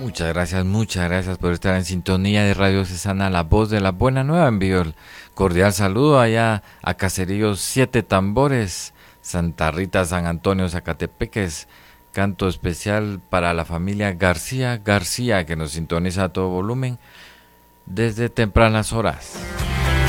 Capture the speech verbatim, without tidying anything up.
Muchas gracias, muchas gracias por estar en sintonía de Radio Cesana, la voz de la buena nueva. Envío el cordial saludo allá a Caseríos Siete Tambores, Santa Rita, San Antonio, Zacatepeques. Canto especial para la familia García García, que nos sintoniza a todo volumen desde tempranas horas.